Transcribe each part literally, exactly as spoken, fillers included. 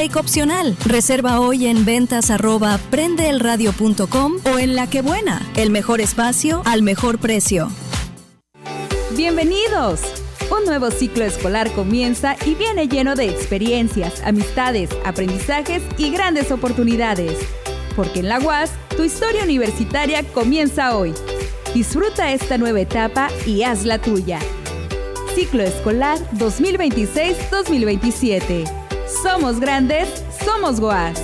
break opcional. Reserva hoy en ventas arroba prendeelradio punto com o en La Que Buena, el mejor espacio al mejor precio. ¡Bienvenidos! Un nuevo ciclo escolar comienza y viene lleno de experiencias, amistades, aprendizajes y grandes oportunidades. Porque en la U A S, tu historia universitaria comienza hoy. Disfruta esta nueva etapa y haz la tuya. Ciclo escolar dos mil veintiséis dos mil veintisiete. Somos grandes, somos U A S.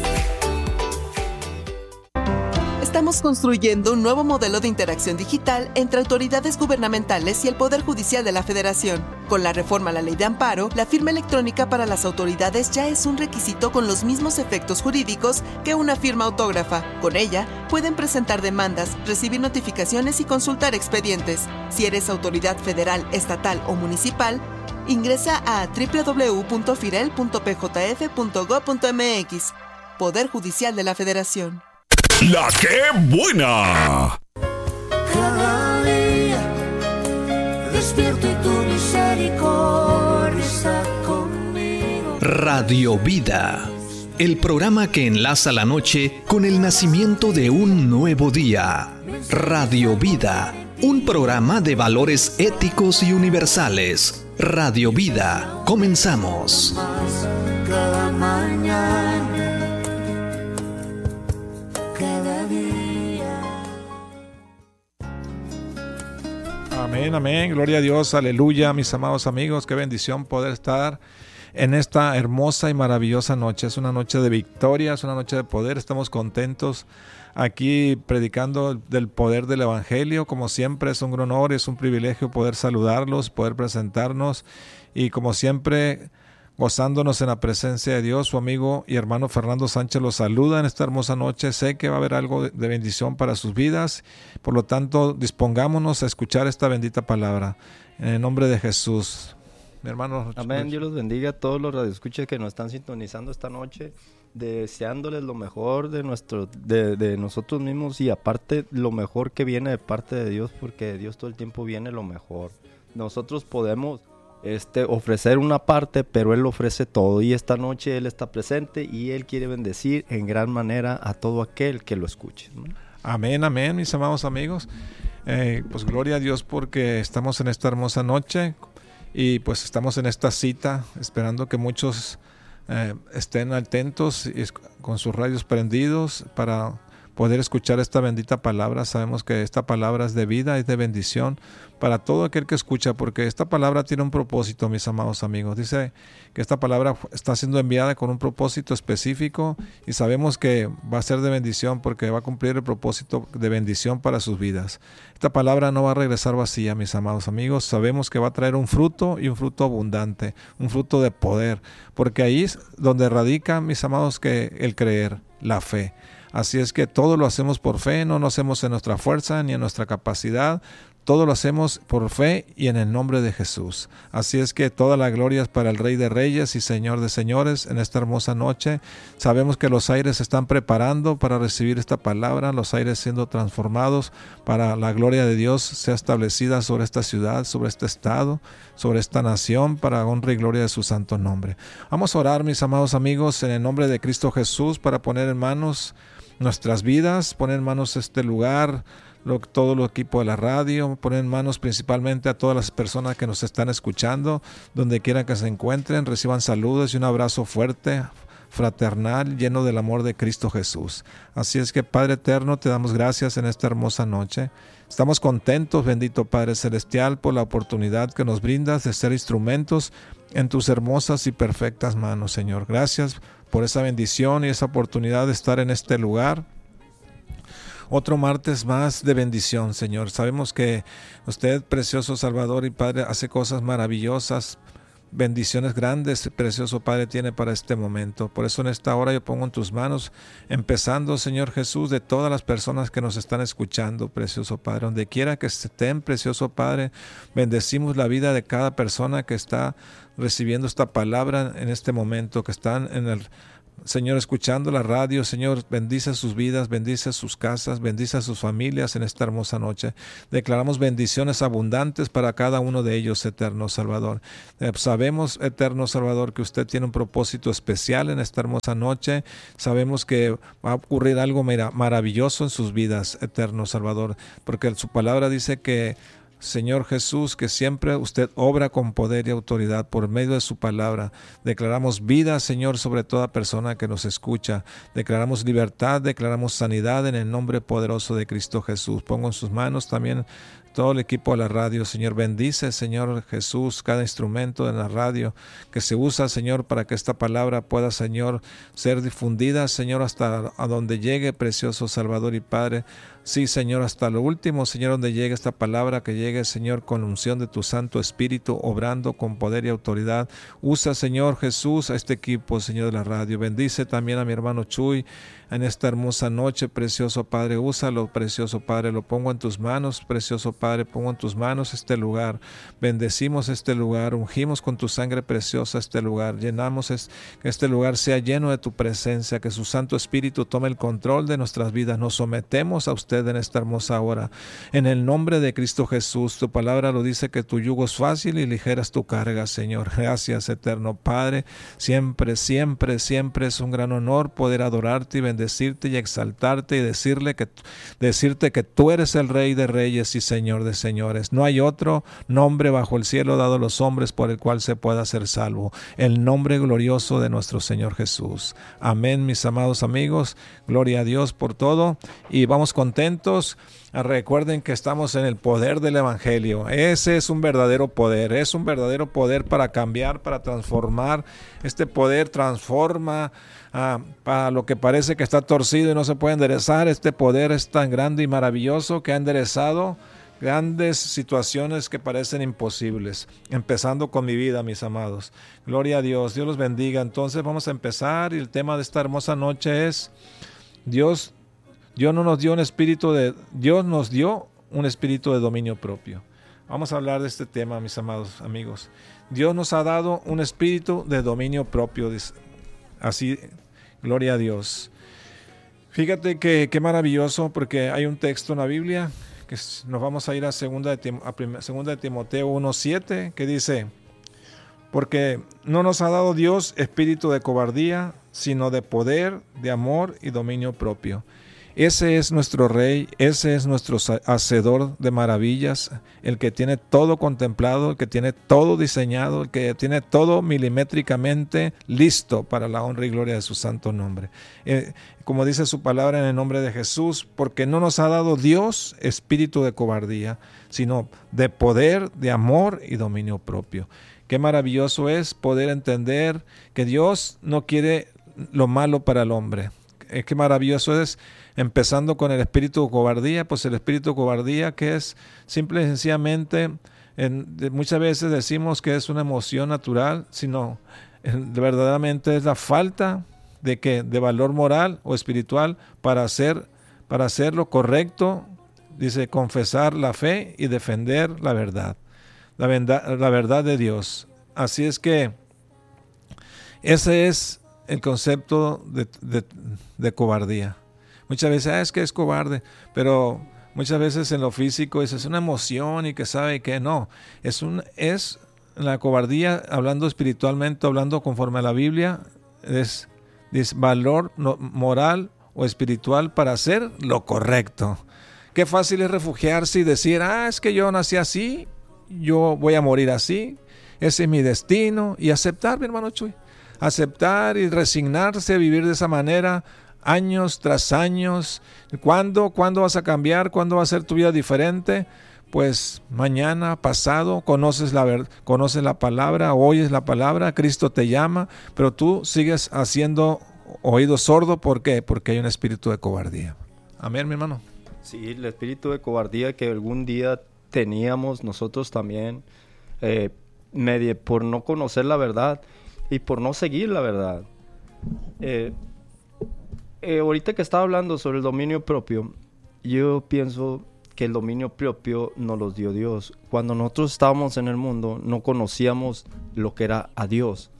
Estamos construyendo un nuevo modelo de interacción digital entre autoridades gubernamentales y el Poder Judicial de la Federación. Con la reforma a la Ley de Amparo, la firma electrónica para las autoridades ya es un requisito con los mismos efectos jurídicos que una firma autógrafa. Con ella, pueden presentar demandas, recibir notificaciones y consultar expedientes. Si eres autoridad federal, estatal o municipal, ingresa a doble u doble u doble u punto firel punto p j f punto gob punto m x. Poder Judicial de la Federación. ¡La Que Buena! Cada día despierto y tu misericordia está conmigo. Radio Vida, el programa que enlaza la noche con el nacimiento de un nuevo día. Radio Vida, un programa de valores éticos y universales. Radio Vida, comenzamos. Cada mañana. Amén, amén, gloria a Dios, aleluya, mis amados amigos, qué bendición poder estar en esta hermosa y maravillosa noche. Es una noche de victoria, es una noche de poder, estamos contentos aquí predicando del poder del Evangelio. Como siempre es un gran honor, es un privilegio poder saludarlos, poder presentarnos y como siempre gozándonos en la presencia de Dios. Su amigo y hermano Fernando Sánchez los saluda en esta hermosa noche. Sé que va a haber algo de bendición para sus vidas, por lo tanto dispongámonos a escuchar esta bendita palabra en el nombre de Jesús. Mi hermano, amén. Dios los bendiga a todos los radioescuchas que nos están sintonizando esta noche, deseándoles lo mejor de nuestro, de, de nosotros mismos y aparte lo mejor que viene de parte de Dios, porque de Dios todo el tiempo viene lo mejor. Nosotros podemos Este, ofrecer una parte, pero Él ofrece todo, y esta noche Él está presente y Él quiere bendecir en gran manera a todo aquel que lo escuche, ¿no? Amén, amén, mis amados amigos. Eh, pues gloria a Dios porque estamos en esta hermosa noche y pues estamos en esta cita esperando que muchos eh, estén atentos y con sus radios prendidos para poder escuchar esta bendita palabra. Sabemos que esta palabra es de vida, es de bendición para todo aquel que escucha, porque esta palabra tiene un propósito, mis amados amigos. Dice que esta palabra está siendo enviada con un propósito específico y sabemos que va a ser de bendición porque va a cumplir el propósito de bendición para sus vidas. Esta palabra no va a regresar vacía, mis amados amigos. Sabemos que va a traer un fruto y un fruto abundante, un fruto de poder, porque ahí es donde radica, mis amados, que el creer, la fe. Así es que todo lo hacemos por fe, no lo hacemos en nuestra fuerza ni en nuestra capacidad, todo lo hacemos por fe y en el nombre de Jesús. Así es que toda la gloria es para el Rey de Reyes y Señor de Señores en esta hermosa noche. Sabemos que los aires se están preparando para recibir esta palabra, los aires siendo transformados para la gloria de Dios sea establecida sobre esta ciudad, sobre este estado, sobre esta nación, para honra y gloria de su santo nombre. Vamos a orar, mis amados amigos, en el nombre de Cristo Jesús, para poner en manos nuestras vidas, poner en manos este lugar, lo, todo el equipo de la radio, poner en manos principalmente a todas las personas que nos están escuchando, donde quiera que se encuentren, reciban saludos y un abrazo fuerte, fraternal, lleno del amor de Cristo Jesús. Así es que, Padre eterno, te damos gracias en esta hermosa noche. Estamos contentos, bendito Padre Celestial, por la oportunidad que nos brindas de ser instrumentos en tus hermosas y perfectas manos, Señor. Gracias por esa bendición y esa oportunidad de estar en este lugar. Otro martes más de bendición, Señor. Sabemos que usted, precioso Salvador y Padre, hace cosas maravillosas, bendiciones grandes, precioso Padre, tiene para este momento. Por eso en esta hora yo pongo en tus manos, empezando, Señor Jesús, de todas las personas que nos están escuchando, precioso Padre, donde quiera que estén, precioso Padre, bendecimos la vida de cada persona que está recibiendo esta palabra en este momento, que están en el Señor, escuchando la radio. Señor, bendice sus vidas, bendice sus casas, bendice a sus familias en esta hermosa noche. Declaramos bendiciones abundantes para cada uno de ellos, eterno Salvador. Eh, sabemos, eterno Salvador, que usted tiene un propósito especial en esta hermosa noche. Sabemos que va a ocurrir algo maravilloso en sus vidas, eterno Salvador, porque su palabra dice que, Señor Jesús, que siempre usted obra con poder y autoridad por medio de su palabra. Declaramos vida, Señor, sobre toda persona que nos escucha. Declaramos libertad, declaramos sanidad en el nombre poderoso de Cristo Jesús. Pongo en sus manos también todo el equipo de la radio. Señor, bendice, Señor Jesús, cada instrumento de la radio que se usa, Señor, para que esta palabra pueda, Señor, ser difundida, Señor, hasta a donde llegue, precioso Salvador y Padre. Sí, Señor, hasta lo último, Señor, donde llegue esta palabra, que llegue, Señor, con unción de tu Santo Espíritu, obrando con poder y autoridad. Usa, Señor Jesús, a este equipo, Señor, de la radio. Bendice también a mi hermano Chuy en esta hermosa noche, precioso Padre. Úsalo, precioso Padre. Lo pongo en tus manos, precioso Padre. Pongo en tus manos este lugar. Bendecimos este lugar. Ungimos con tu sangre preciosa este lugar. Llenamos es, que este lugar sea lleno de tu presencia. Que su Santo Espíritu tome el control de nuestras vidas. Nos sometemos a usted en esta hermosa hora. En el nombre de Cristo Jesús, tu palabra lo dice, que tu yugo es fácil y ligera es tu carga, Señor. Gracias, eterno Padre. Siempre, siempre, siempre es un gran honor poder adorarte y bendecirte y exaltarte y decirle que, decirte que tú eres el Rey de Reyes y Señor de Señores. No hay otro nombre bajo el cielo dado a los hombres por el cual se pueda ser salvo. El nombre glorioso de nuestro Señor Jesús. Amén, mis amados amigos. Gloria a Dios por todo. Y vamos contentos. Recuerden que estamos en el poder del Evangelio. Ese es un verdadero poder. Es un verdadero poder para cambiar, para transformar. Este poder transforma uh, para lo que parece que está torcido y no se puede enderezar. Este poder es tan grande y maravilloso que ha enderezado grandes situaciones que parecen imposibles, empezando con mi vida, mis amados. Gloria a Dios. Dios los bendiga. Entonces vamos a empezar, y el tema de esta hermosa noche es Dios Dios no nos dio un espíritu de Dios nos dio un espíritu de dominio propio. Vamos a hablar de este tema, mis amados amigos. Dios nos ha dado un espíritu de dominio propio. Así, gloria a Dios. Fíjate que qué maravilloso, porque hay un texto en la Biblia que nos vamos a ir a segunda de, Tim, a prim, segunda de Timoteo uno siete, que dice: porque no nos ha dado Dios espíritu de cobardía, sino de poder, de amor y dominio propio. Ese es nuestro Rey, ese es nuestro hacedor de maravillas, el que tiene todo contemplado, el que tiene todo diseñado, el que tiene todo milimétricamente listo para la honra y gloria de su santo nombre. Eh, como dice su palabra, en el nombre de Jesús, porque no nos ha dado Dios espíritu de cobardía, sino de poder, de amor y dominio propio. Qué maravilloso es poder entender que Dios no quiere lo malo para el hombre. Eh, qué maravilloso es, empezando con el espíritu de cobardía, pues el espíritu de cobardía, que es simple y sencillamente, en, de, muchas veces decimos que es una emoción natural, sino en, verdaderamente es la falta de que de valor moral o espiritual para hacer, para hacer lo correcto, dice, confesar la fe y defender la verdad, la verdad, la verdad de Dios. Así es que ese es el concepto de, de, de cobardía. Muchas veces ah, es que es cobarde, pero muchas veces en lo físico es, es una emoción y que sabe que no. Es, un, es la cobardía, hablando espiritualmente, hablando conforme a la Biblia, es, es valor no, moral o espiritual para hacer lo correcto. Qué fácil es refugiarse y decir, ah, es que yo nací así, yo voy a morir así, ese es mi destino, y aceptar, mi hermano Chuy, aceptar y resignarse a vivir de esa manera, años tras años. ¿Cuándo? ¿Cuándo vas a cambiar? ¿Cuándo va a ser tu vida diferente? Pues mañana, pasado, conoces la verdad, conoces la palabra, oyes la palabra, Cristo te llama, pero tú sigues haciendo oído sordo. ¿Por qué? Porque hay un espíritu de cobardía. Amén, mi hermano. Sí, el espíritu de cobardía que algún día teníamos nosotros también, eh, medio por no conocer la verdad y por no seguir la verdad. Eh, Eh, ahorita que estaba hablando sobre el dominio propio, yo pienso que el dominio propio nos lo dio Dios. Cuando nosotros estábamos en el mundo, no conocíamos lo que era a Dios.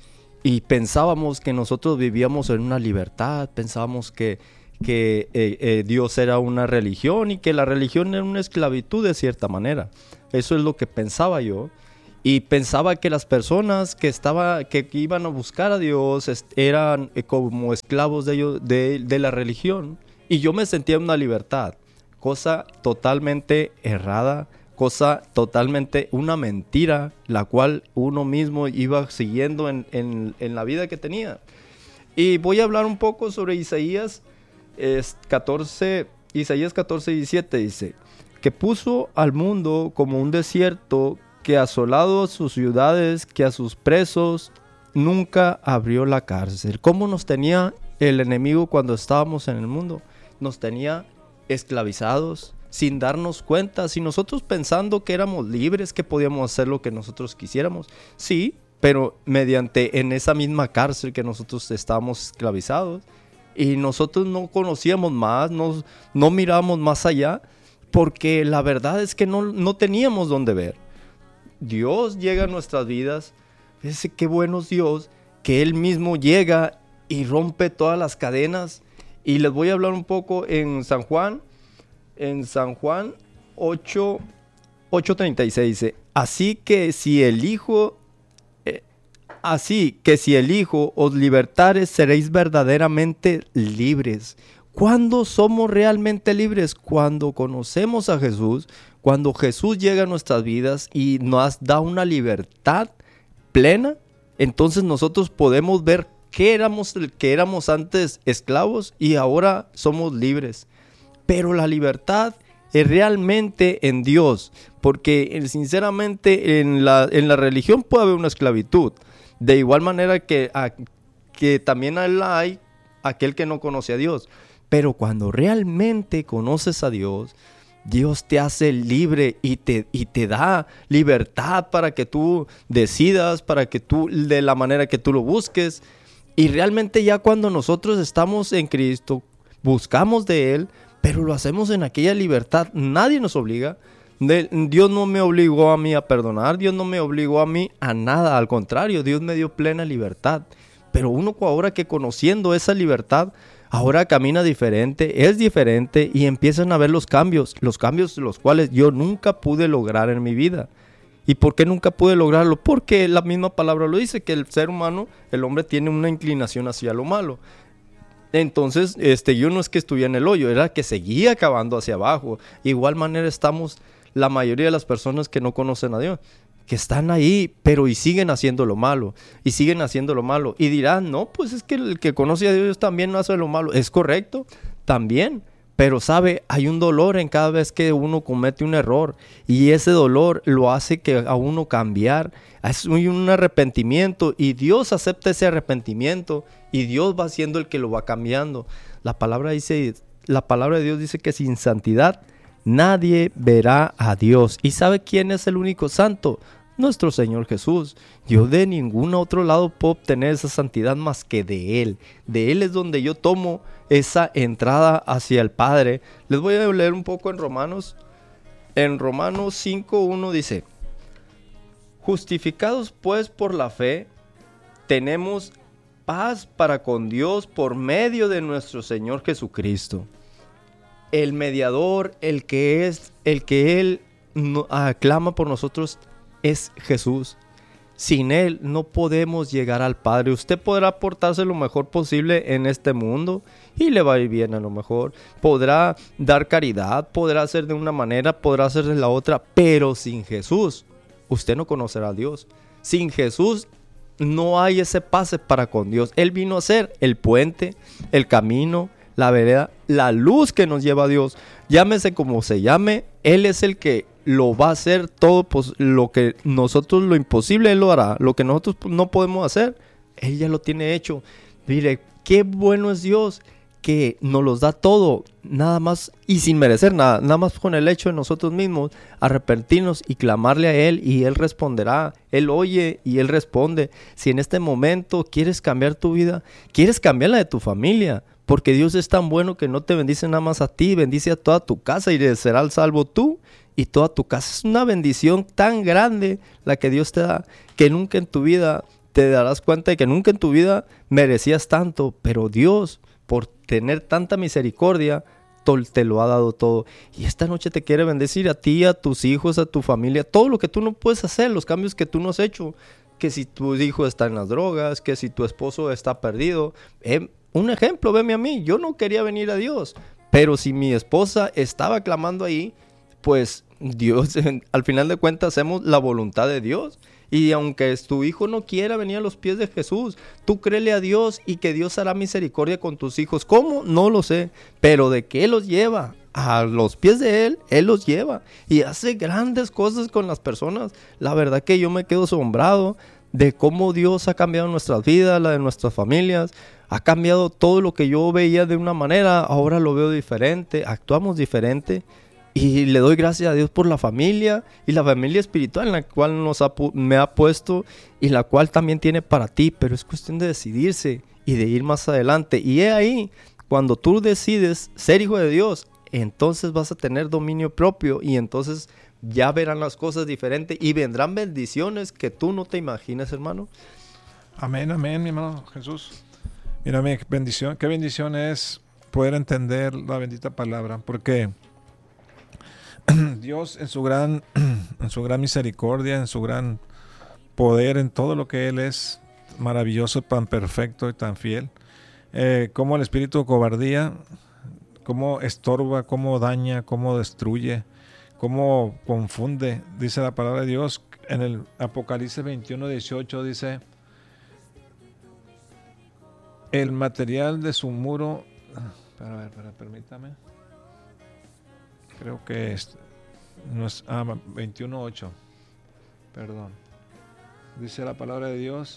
y pensábamos que nosotros vivíamos en una libertad, pensábamos que, que eh, eh, Dios era una religión y que la religión era una esclavitud de cierta manera. Eso es lo que pensaba yo. Y pensaba que las personas que, estaba, que, que iban a buscar a Dios est- eran eh, como esclavos de, ellos, de, de la religión. Y yo me sentía en una libertad, cosa totalmente errada, cosa totalmente una mentira, la cual uno mismo iba siguiendo en, en, en la vida que tenía. Y voy a hablar un poco sobre Isaías es, catorce, Isaías catorce, diecisiete, dice, que puso al mundo como un desierto, que asolado sus ciudades, que a sus presos nunca abrió la cárcel. ¿Cómo nos tenía el enemigo cuando estábamos en el mundo? Nos tenía esclavizados, sin darnos cuenta, si nosotros pensando que éramos libres, que podíamos hacer lo que nosotros quisiéramos. Sí, pero mediante en esa misma cárcel que nosotros estábamos esclavizados, y nosotros no conocíamos más, no, no mirábamos más allá, porque la verdad es que no, no teníamos dónde ver. Dios llega a nuestras vidas, fíjense qué bueno es Dios, que Él mismo llega y rompe todas las cadenas. Y les voy a hablar un poco en San Juan, en San Juan ocho, ocho treinta y seis dice, así que si el Hijo, eh, así que si el Hijo os libertare, seréis verdaderamente libres. ¿Cuándo somos realmente libres? Cuando conocemos a Jesús, cuando Jesús llega a nuestras vidas y nos da una libertad plena, entonces nosotros podemos ver que éramos, que éramos antes esclavos y ahora somos libres. Pero la libertad es realmente en Dios, porque sinceramente en la, en la religión puede haber una esclavitud, de igual manera que, a, que también la hay aquel que no conoce a Dios. Pero cuando realmente conoces a Dios, Dios te hace libre y te, y te da libertad para que tú decidas, para que tú, de la manera que tú lo busques. Y realmente ya cuando nosotros estamos en Cristo, buscamos de Él, pero lo hacemos en aquella libertad. Nadie nos obliga. De, Dios no me obligó a mí a perdonar, Dios no me obligó a mí a nada. Al contrario, Dios me dio plena libertad. Pero uno ahora que conociendo esa libertad, ahora camina diferente, es diferente y empiezan a ver los cambios, los cambios los cuales yo nunca pude lograr en mi vida. ¿Y por qué nunca pude lograrlo? Porque la misma palabra lo dice, que el ser humano, el hombre tiene una inclinación hacia lo malo. Entonces, este, yo no es que estuviera en el hoyo, era que seguía cavando hacia abajo. De igual manera estamos la mayoría de las personas que no conocen a Dios, que están ahí, pero y siguen haciendo lo malo, y siguen haciendo lo malo, y dirán, no, pues es que el que conoce a Dios también no hace lo malo. Es correcto, también, pero sabe, hay un dolor en cada vez que uno comete un error, y ese dolor lo hace que a uno cambiar, es un arrepentimiento, y Dios acepta ese arrepentimiento, y Dios va siendo el que lo va cambiando. La palabra dice, la palabra de Dios dice que sin santidad nadie verá a Dios. ¿Y sabe quién es el único santo? Nuestro Señor Jesús. Yo de ningún otro lado puedo obtener esa santidad más que de Él. De Él es donde yo tomo esa entrada hacia el Padre. Les voy a leer un poco en Romanos. En Romanos cinco uno dice, justificados pues por la fe, tenemos paz para con Dios por medio de nuestro Señor Jesucristo. El mediador, el que es, el que Él no, aclama por nosotros es Jesús. Sin Él no podemos llegar al Padre. Usted podrá portarse lo mejor posible en este mundo y le va a ir bien a lo mejor. Podrá dar caridad, podrá hacer de una manera, podrá hacer de la otra, pero sin Jesús usted no conocerá a Dios. Sin Jesús no hay ese pase para con Dios. Él vino a ser el puente, el camino, la vereda, la luz que nos lleva a Dios. Llámese como se llame, Él es el que lo va a hacer todo, pues, lo que nosotros, lo imposible, Él lo hará. Lo que nosotros no podemos hacer, Él ya lo tiene hecho. Mire, qué bueno es Dios, que nos los da todo, nada más y sin merecer nada, nada más con el hecho de nosotros mismos arrepentirnos y clamarle a Él, y Él responderá. Él oye y Él responde. Si en este momento quieres cambiar tu vida, quieres cambiar la de tu familia, porque Dios es tan bueno que no te bendice nada más a ti, bendice a toda tu casa y serás salvo tú y toda tu casa. Es una bendición tan grande la que Dios te da, que nunca en tu vida te darás cuenta de que nunca en tu vida merecías tanto, pero Dios, por tener tanta misericordia, te lo ha dado todo. Y esta noche te quiere bendecir a ti, a tus hijos, a tu familia, todo lo que tú no puedes hacer, los cambios que tú no has hecho. Que si tu hijo está en las drogas, que si tu esposo está perdido. Eh, un ejemplo, veme a mí, yo no quería venir a Dios, pero si mi esposa estaba clamando ahí, pues Dios, al final de cuentas, hacemos la voluntad de Dios. Y aunque tu hijo no quiera venir a los pies de Jesús, tú créele a Dios y que Dios hará misericordia con tus hijos. ¿Cómo? No lo sé, pero de que Él los lleva a los pies de Él, Él los lleva y hace grandes cosas con las personas. La verdad que yo me quedo asombrado de cómo Dios ha cambiado nuestras vidas, la de nuestras familias. Ha cambiado todo lo que yo veía de una manera, ahora lo veo diferente, actuamos diferente. Y le doy gracias a Dios por la familia y la familia espiritual en la cual nos ha, me ha puesto y la cual también tiene para ti, pero es cuestión de decidirse y de ir más adelante. Y es ahí, cuando tú decides ser hijo de Dios, entonces vas a tener dominio propio y entonces ya verán las cosas diferentes y vendrán bendiciones que tú no te imaginas, hermano. Amén, amén, mi hermano Jesús. Mira, mi bendición, qué bendición es poder entender la bendita palabra, porque Dios en su gran en su gran misericordia, en su gran poder, en todo lo que Él es maravilloso, tan perfecto y tan fiel, eh, como el espíritu de cobardía, cómo estorba, cómo daña, cómo destruye, cómo confunde. Dice la palabra de Dios en el Apocalipsis veintiuno dieciocho, dice: el material de su muro, para ver, para, permítame. Creo que es, no es ah, veintiuno ocho, perdón. Dice la palabra de Dios.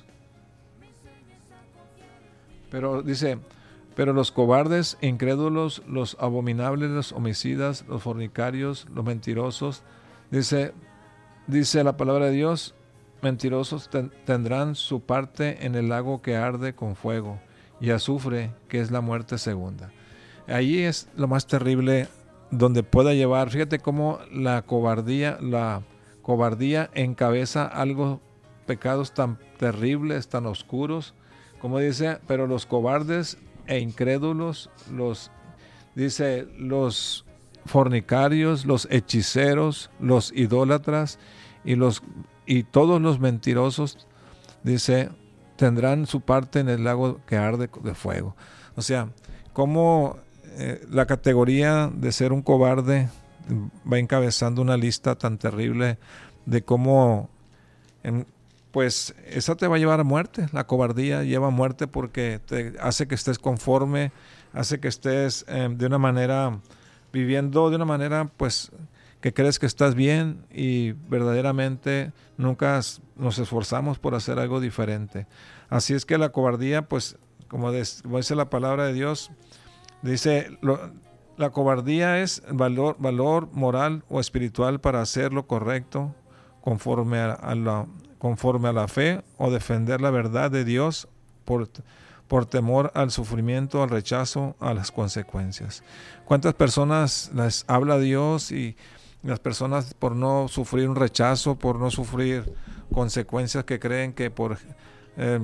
Pero dice, pero los cobardes, incrédulos, los abominables, los homicidas, los fornicarios, los mentirosos, dice, dice la palabra de Dios, mentirosos ten, tendrán su parte en el lago que arde con fuego y azufre, que es la muerte segunda. Allí es lo más terrible donde pueda llevar. Fíjate cómo la cobardía, la cobardía encabeza algo, pecados tan terribles, tan oscuros, como dice, pero los cobardes e incrédulos, los, dice, los fornicarios, los hechiceros, los idólatras y los y todos los mentirosos, dice, tendrán su parte en el lago que arde de fuego. O sea, cómo eh, la categoría de ser un cobarde va encabezando una lista tan terrible de cómo, en, pues, esa te va a llevar a muerte. La cobardía lleva a muerte porque te hace que estés conforme, hace que estés eh, de una manera, viviendo de una manera, pues, que crees que estás bien y verdaderamente nunca nos esforzamos por hacer algo diferente. Así es que la cobardía, pues, como, des, como dice la palabra de Dios, dice, lo, la cobardía es valor, valor moral o espiritual para hacer lo correcto conforme a, a la, conforme a la fe o defender la verdad de Dios por, por temor al sufrimiento, al rechazo, a las consecuencias. ¿Cuántas personas les habla Dios y las personas por no sufrir un rechazo, por no sufrir consecuencias que creen que por, eh,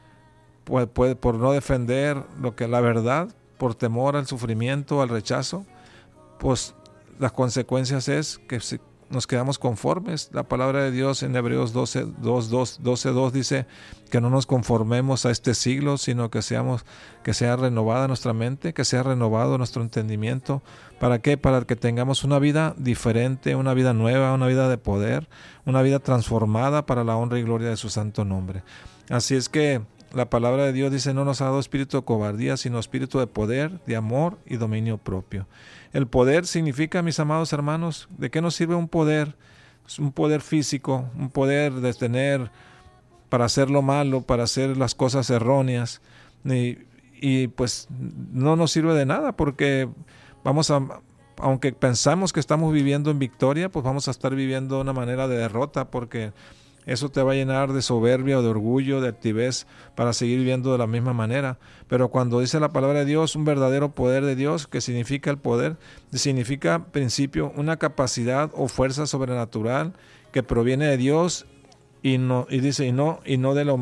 puede, puede, por no defender lo que es la verdad, por temor al sufrimiento, al rechazo, pues las consecuencias es que si nos quedamos conformes? La palabra de Dios en Hebreos doce, dos, dos dice que no nos conformemos a este siglo, sino que seamos, que sea renovada nuestra mente, que sea renovado nuestro entendimiento. ¿Para qué? Para que tengamos una vida diferente, una vida nueva, una vida de poder, una vida transformada para la honra y gloria de su santo nombre. Así es que la palabra de Dios dice, no nos ha dado espíritu de cobardía, sino espíritu de poder, de amor y dominio propio. El poder significa, mis amados hermanos, ¿de qué nos sirve un poder? Es un poder físico, un poder de tener para hacer lo malo, para hacer las cosas erróneas. Y, y pues no nos sirve de nada porque vamos a, aunque pensamos que estamos viviendo en victoria, pues vamos a estar viviendo de una manera de derrota porque eso te va a llenar de soberbia o de orgullo, de altivez para seguir viviendo de la misma manera. Pero cuando dice la palabra de Dios, un verdadero poder de Dios, que significa el poder, significa principio, una capacidad o fuerza sobrenatural que proviene de Dios y no y dice y no y no de lo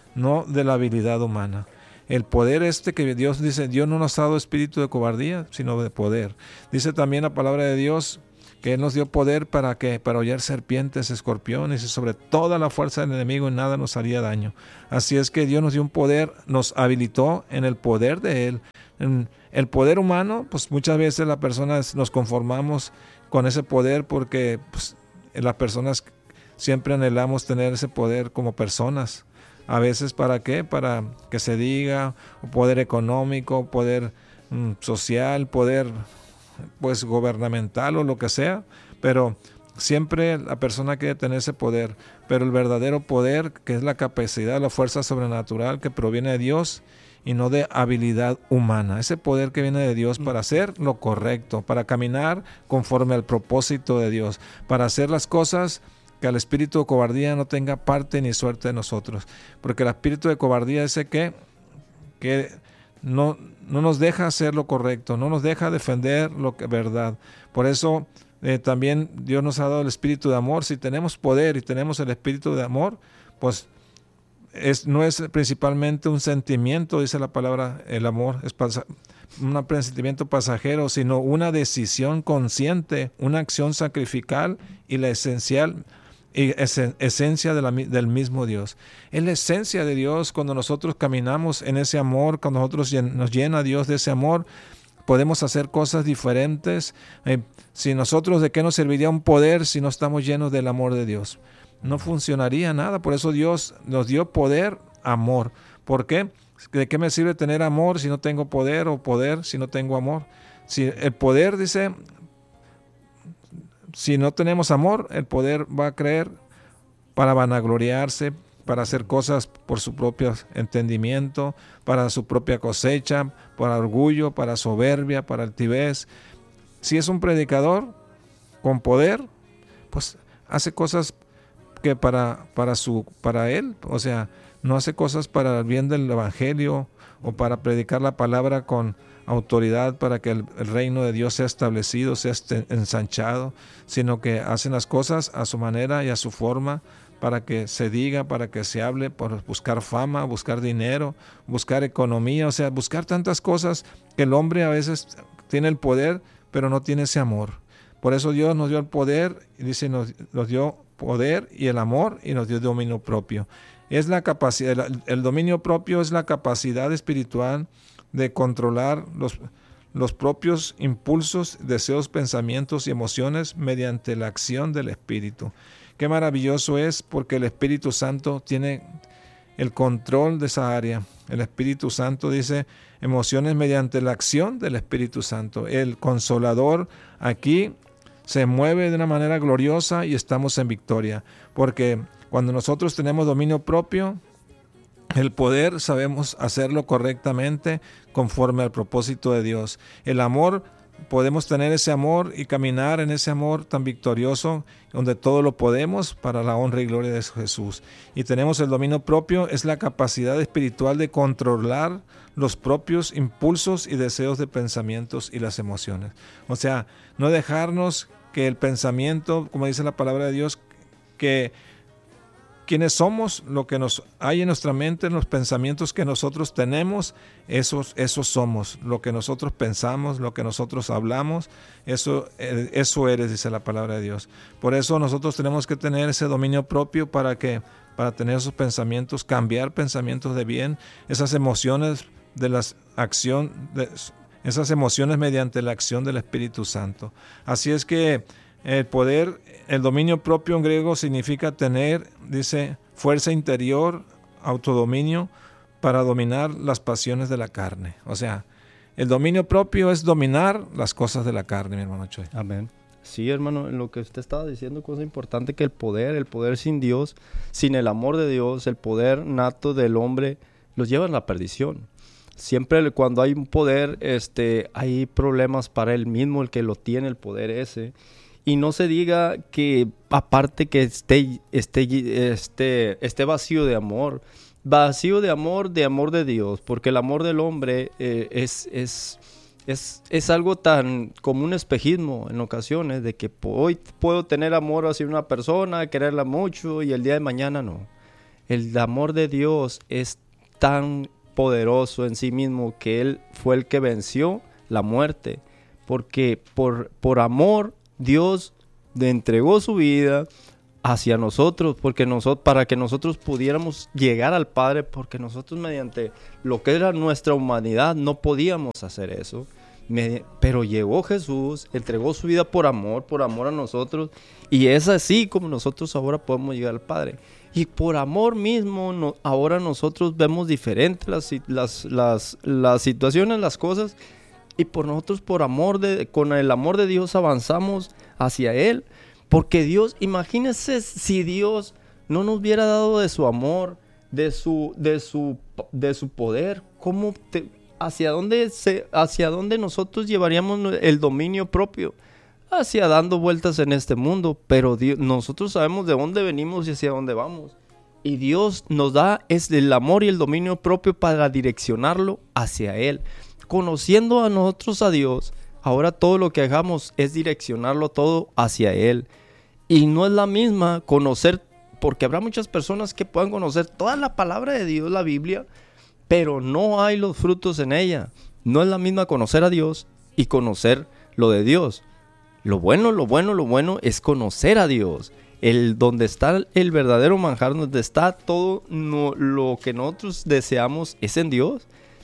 no de la habilidad humana. El poder este que Dios dice, Dios no nos ha dado espíritu de cobardía, sino de poder. Dice también la palabra de Dios que Él nos dio poder para que para hollar serpientes, escorpiones y sobre toda la fuerza del enemigo y nada nos haría daño. Así es que Dios nos dio un poder, nos habilitó en el poder de Él. En el poder humano, pues muchas veces las personas nos conformamos con ese poder porque pues, las personas siempre anhelamos tener ese poder como personas. A veces, ¿para qué? Para que se diga, poder económico, poder mm, social, poder pues gubernamental o lo que sea, pero siempre la persona quiere tener ese poder, pero el verdadero poder, que es la capacidad, la fuerza sobrenatural que proviene de Dios y no de habilidad humana, ese poder que viene de Dios para hacer lo correcto, para caminar conforme al propósito de Dios, para hacer las cosas que el espíritu de cobardía no tenga parte ni suerte de nosotros, porque el espíritu de cobardía dice que, que no, no nos deja hacer lo correcto, no nos deja defender lo que es verdad. Por eso eh, también Dios nos ha dado el espíritu de amor. Si tenemos poder y tenemos el espíritu de amor, pues es, no es principalmente un sentimiento, dice la palabra, el amor es pasa, un sentimiento pasajero, sino una decisión consciente, una acción sacrificial y la esencial y es, esencia de la, del mismo Dios. Es la esencia de Dios. Cuando nosotros caminamos en ese amor, cuando nosotros nos llena Dios de ese amor, podemos hacer cosas diferentes. Eh, si nosotros, ¿de qué nos serviría un poder si no estamos llenos del amor de Dios? No funcionaría nada. Por eso Dios nos dio poder, amor. ¿Por qué? ¿De qué me sirve tener amor si no tengo poder, o poder si no tengo amor? Si el poder dice... Si no tenemos amor, el poder va a creer para vanagloriarse, para hacer cosas por su propio entendimiento, para su propia cosecha, para orgullo, para soberbia, para altivez. Si es un predicador con poder, pues hace cosas que para, para, su, para él, o sea, no hace cosas para el bien del evangelio o para predicar la palabra con autoridad para que el, el reino de Dios sea establecido, sea ensanchado, sino que hacen las cosas a su manera y a su forma para que se diga, para que se hable, por buscar fama, buscar dinero, buscar economía, o sea, buscar tantas cosas que el hombre a veces tiene el poder, pero no tiene ese amor. Por eso Dios nos dio el poder, y dice, nos, nos dio poder y el amor y nos dio dominio propio. Es la capacidad, el, el dominio propio es la capacidad espiritual de controlar los, los propios impulsos, deseos, pensamientos y emociones mediante la acción del Espíritu. Qué maravilloso es, porque el Espíritu Santo tiene el control de esa área. El Espíritu Santo dice emociones mediante la acción del Espíritu Santo. El Consolador aquí se mueve de una manera gloriosa y estamos en victoria, porque cuando nosotros tenemos dominio propio, el poder, sabemos hacerlo correctamente conforme al propósito de Dios. El amor, podemos tener ese amor y caminar en ese amor tan victorioso, donde todo lo podemos para la honra y gloria de Jesús. Y tenemos el dominio propio, es la capacidad espiritual de controlar los propios impulsos y deseos de pensamientos y las emociones. O sea, no dejarnos que el pensamiento, como dice la palabra de Dios, que quienes somos, lo que nos hay en nuestra mente, los pensamientos que nosotros tenemos, esos, esos somos. Lo que nosotros pensamos, lo que nosotros hablamos, eso, eso eres, dice la palabra de Dios. Por eso nosotros tenemos que tener ese dominio propio para que, para tener esos pensamientos, cambiar pensamientos de bien, esas emociones de las acción, de, esas emociones mediante la acción del Espíritu Santo. Así es que el poder, el dominio propio en griego significa tener, dice, fuerza interior, autodominio para dominar las pasiones de la carne. O sea, el dominio propio es dominar las cosas de la carne, mi hermano Choy. Amén. Sí, hermano, en lo que usted estaba diciendo, cosa importante, que el poder, el poder sin Dios, sin el amor de Dios, el poder nato del hombre, los lleva a la perdición. Siempre cuando hay un poder, este, hay problemas para él mismo, el que lo tiene, el poder ese. Y no se diga que aparte que esté, esté, esté, esté vacío de amor, vacío de amor, de amor de Dios, porque el amor del hombre eh, es, es, es, es algo tan como un espejismo en ocasiones, de que hoy puedo tener amor hacia una persona, quererla mucho, y el día de mañana no. El amor de Dios es tan poderoso en sí mismo que Él fue el que venció la muerte. Porque por, por amor Dios le entregó su vida hacia nosotros, porque nosotros, para que nosotros pudiéramos llegar al Padre, porque nosotros mediante lo que era nuestra humanidad no podíamos hacer eso. Me, pero llegó Jesús, entregó su vida por amor, por amor a nosotros, y es así como nosotros ahora podemos llegar al Padre. Y por amor mismo, no, ahora nosotros vemos diferentes las, las, las, las situaciones, las cosas, y por nosotros, por amor de, con el amor de Dios avanzamos hacia Él. Porque Dios, imagínense si Dios no nos hubiera dado de su amor, de su, de su, de su poder, ¿cómo te, hacia dónde se, hacia dónde nosotros llevaríamos el dominio propio? Hacia dando vueltas en este mundo, pero Dios, nosotros sabemos de dónde venimos y hacia dónde vamos. Y Dios nos da es el amor y el dominio propio para direccionarlo hacia Él. Conociendo a nosotros a Dios, ahora todo lo que hagamos es direccionarlo todo hacia Él. Y no es la misma conocer, porque habrá muchas personas que puedan conocer toda la palabra de Dios, la Biblia, pero no hay los frutos en ella. No es la misma conocer a Dios y conocer lo de Dios. Lo bueno, lo bueno, lo bueno es conocer a Dios. El donde está el verdadero manjar, donde está todo no, lo que nosotros deseamos es en Dios.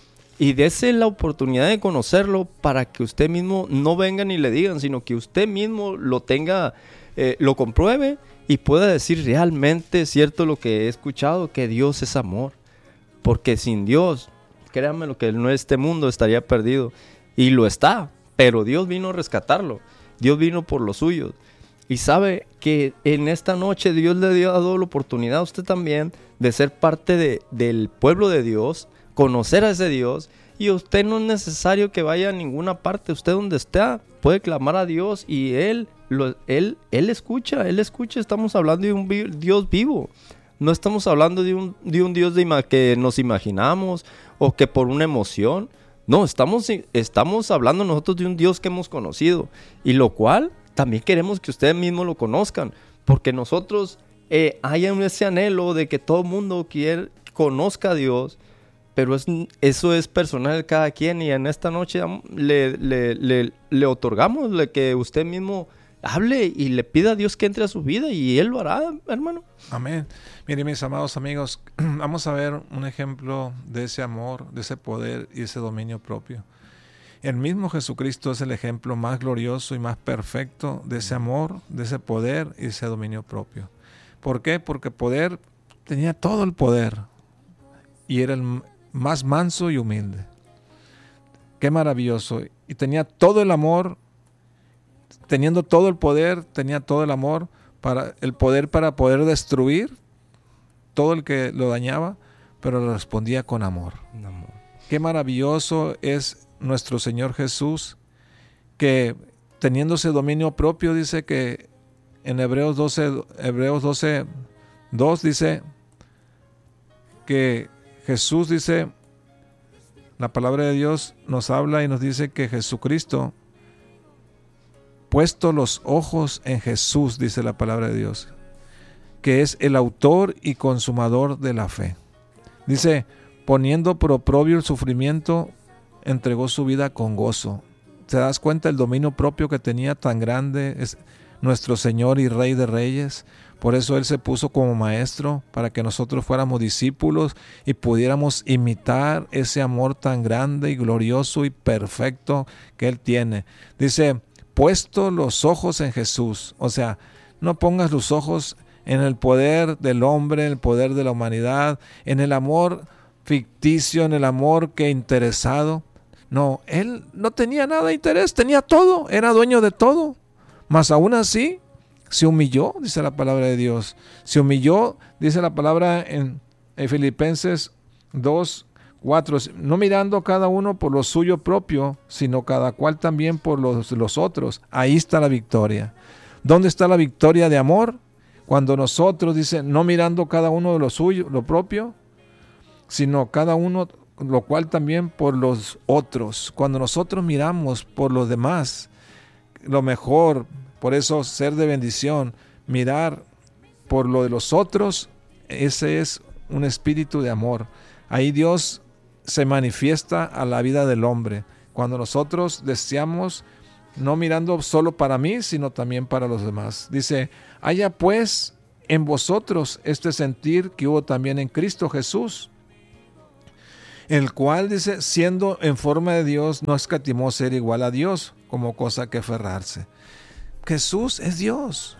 Y dese la oportunidad de conocerlo para que usted mismo no vengan y le digan, sino que usted mismo lo tenga, eh, lo compruebe y pueda decir realmente es cierto lo que he escuchado, que Dios es amor. Porque sin Dios, créanme lo que en este mundo estaría perdido. Y lo está, pero Dios vino a rescatarlo. Dios vino por los suyos. Y sabe que en esta noche Dios le dio dado la oportunidad a usted también de ser parte de, del pueblo de Dios, conocer a ese Dios, y usted no es necesario que vaya a ninguna parte. Usted donde está puede clamar a Dios y Él, lo, él, él escucha, Él escucha. Estamos hablando de un vi- Dios vivo. No estamos hablando de un, de un Dios de ima- que nos imaginamos o que por una emoción. No, estamos, estamos hablando nosotros de un Dios que hemos conocido, y lo cual también queremos que ustedes mismos lo conozcan, porque nosotros eh, hay ese anhelo de que todo el mundo quiere, conozca a Dios, pero es, eso es personal de cada quien, y en esta noche le, le, le, le otorgamos le, que usted mismo hable y le pida a Dios que entre a su vida, y Él lo hará, hermano. Amén. Miren, mis amados amigos, vamos a ver un ejemplo de ese amor, de ese poder y ese dominio propio. El mismo Jesucristo es el ejemplo más glorioso y más perfecto de ese amor, de ese poder y ese dominio propio. ¿Por qué? Porque poder, tenía todo el poder y era el más manso y humilde. Qué maravilloso. Y tenía todo el amor, teniendo todo el poder, tenía todo el amor, para el poder para poder destruir todo el que lo dañaba, pero lo respondía con amor. amor. Qué maravilloso es nuestro Señor Jesús, que teniendo ese dominio propio, dice que en Hebreos doce, Hebreos doce, dos dice que Jesús dice, la palabra de Dios nos habla y nos dice que Jesucristo, puesto los ojos en Jesús, dice la palabra de Dios, que es el autor y consumador de la fe. Dice, poniendo por oprobio el sufrimiento, entregó su vida con gozo. ¿Te das cuenta el dominio propio que tenía tan grande? Es nuestro Señor y Rey de Reyes. Por eso Él se puso como maestro, para que nosotros fuéramos discípulos y pudiéramos imitar ese amor tan grande y glorioso y perfecto que Él tiene. Dice, puesto los ojos en Jesús. O sea, no pongas los ojos en el poder del hombre, en el poder de la humanidad, en el amor ficticio, en el amor que interesado. No, Él no tenía nada de interés, tenía todo, era dueño de todo. Mas aún así, se humilló, dice la palabra de Dios. Se humilló, dice la palabra en, en Filipenses dos, cuatro, no mirando cada uno por lo suyo propio, sino cada cual también por los, los otros. Ahí está la victoria. ¿Dónde está la victoria de amor? Cuando nosotros, dice, no mirando cada uno de lo suyo, lo propio, sino cada uno, lo cual también por los otros. Cuando nosotros miramos por los demás, lo mejor, por eso ser de bendición, mirar por lo de los otros, ese es un espíritu de amor. Ahí Dios se manifiesta a la vida del hombre. Cuando nosotros deseamos, no mirando solo para mí, sino también para los demás. Dice, haya pues en vosotros este sentir que hubo también en Cristo Jesús, el cual, dice, siendo en forma de Dios, no escatimó ser igual a Dios como cosa que aferrarse. Jesús es Dios.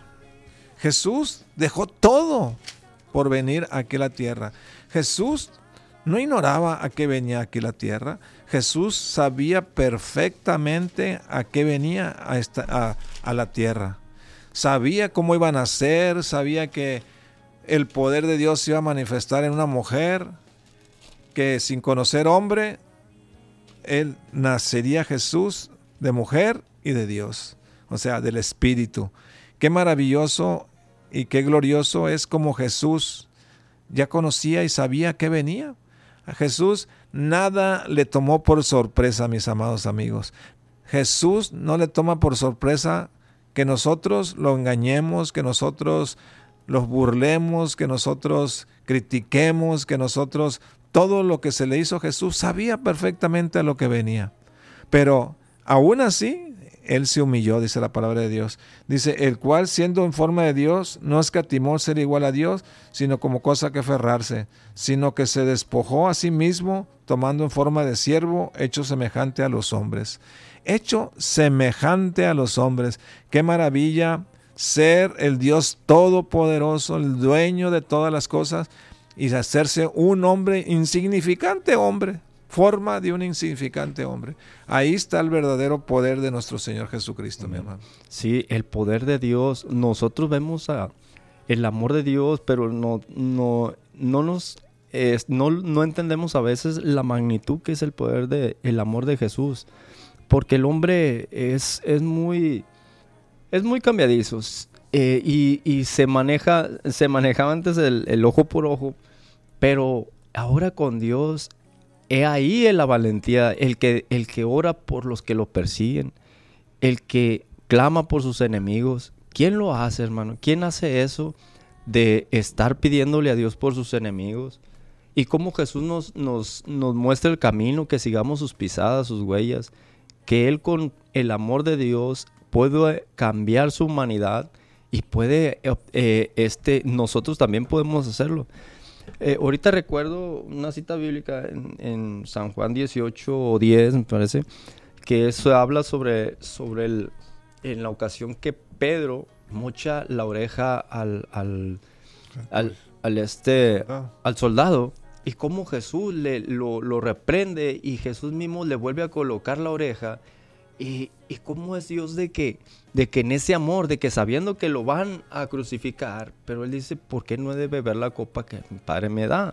Jesús dejó todo por venir aquí a la tierra. Jesús no ignoraba a qué venía aquí a la tierra. Jesús sabía perfectamente a qué venía a, esta, a, a la tierra. Sabía cómo iba a nacer, sabía que el poder de Dios se iba a manifestar en una mujer, que sin conocer hombre, él nacería Jesús de mujer y de Dios, o sea, del Espíritu. Qué maravilloso y qué glorioso es como Jesús ya conocía y sabía que venía. A Jesús nada le tomó por sorpresa, mis amados amigos. Jesús no le toma por sorpresa que nosotros lo engañemos, que nosotros los burlemos, que nosotros critiquemos, que nosotros... Todo lo que se le hizo a Jesús, sabía perfectamente a lo que venía. Pero aún así, Él se humilló, dice la palabra de Dios. Dice, el cual siendo en forma de Dios, no escatimó ser igual a Dios, sino como cosa que aferrarse, sino que se despojó a sí mismo, tomando en forma de siervo, hecho semejante a los hombres. Hecho semejante a los hombres. Qué maravilla ser el Dios todopoderoso, el dueño de todas las cosas, y hacerse un hombre, insignificante hombre, forma de un insignificante hombre. Ahí está el verdadero poder de nuestro Señor Jesucristo, mi hermano. Sí, el poder de Dios. Nosotros vemos a el amor de Dios, pero no, no, no nos eh, no, no entendemos a veces la magnitud que es el poder de el amor de Jesús. Porque el hombre es, es muy, es muy cambiadizo. Eh, y, y se maneja, se manejaba antes el, el ojo por ojo, pero ahora con Dios, he ahí en la valentía, el que, el que ora por los que lo persiguen, el que clama por sus enemigos. ¿Quién lo hace, hermano? ¿Quién hace eso de estar pidiéndole a Dios por sus enemigos? Y cómo Jesús nos, nos, nos muestra el camino, que sigamos sus pisadas, sus huellas, que Él con el amor de Dios puede cambiar su humanidad. Y puede, eh, este, nosotros también podemos hacerlo. Eh, ahorita recuerdo una cita bíblica en, en San Juan dieciocho o diez, me parece, que eso habla sobre, sobre el, en la ocasión que Pedro mocha la oreja al, al, al, al, este, al soldado, y cómo Jesús le, lo, lo reprende y Jesús mismo le vuelve a colocar la oreja. Y, y cómo es Dios de que, de que en ese amor, de que sabiendo que lo van a crucificar, pero Él dice, ¿por qué no he de beber la copa que mi Padre me da?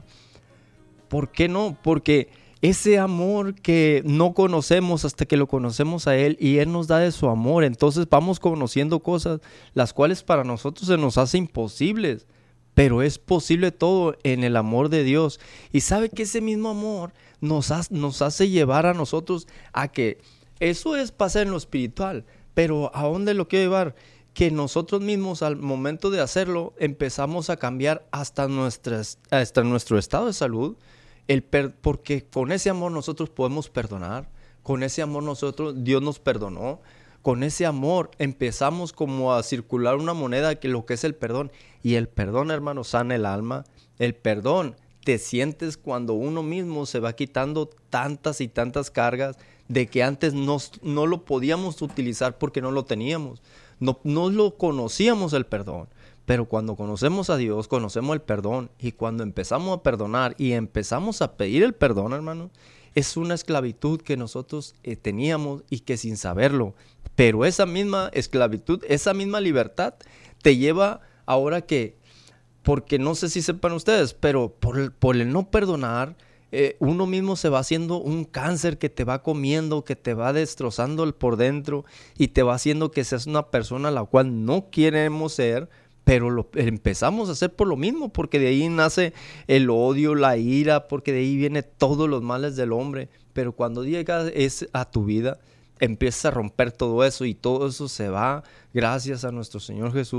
¿Por qué no? Porque ese amor que no conocemos hasta que lo conocemos a Él, y Él nos da de su amor, entonces vamos conociendo cosas las cuales para nosotros se nos hace imposibles, pero es posible todo en el amor de Dios. Y sabe que ese mismo amor nos, ha, nos hace llevar a nosotros a que eso es pasar en lo espiritual, pero ¿a dónde lo quiero llevar? Que nosotros mismos al momento de hacerlo empezamos a cambiar hasta, nuestras, hasta nuestro estado de salud, el per, porque con ese amor nosotros podemos perdonar, con ese amor nosotros, Dios nos perdonó, con ese amor empezamos como a circular una moneda, que lo que es el perdón, y el perdón, hermano, sana el alma. El perdón, te sientes cuando uno mismo se va quitando tantas y tantas cargas de que antes no, no lo podíamos utilizar porque no lo teníamos, no, no lo conocíamos el perdón, pero cuando conocemos a Dios, conocemos el perdón, y cuando empezamos a perdonar y empezamos a pedir el perdón, hermano, es una esclavitud que nosotros eh, teníamos y que sin saberlo, pero esa misma esclavitud, esa misma libertad te lleva ahora que, porque no sé si sepan ustedes, pero por el, por el no perdonar, Eh, uno mismo se va haciendo un cáncer que te va comiendo, que te va destrozando por dentro y te va haciendo que seas una persona a la cual no queremos ser, pero lo empezamos a hacer por lo mismo, porque de ahí nace el odio, la ira, porque de ahí vienen todos los males del hombre. Pero cuando llega es a tu vida, empiezas a romper todo eso y todo eso se va gracias a nuestro Señor Jesús,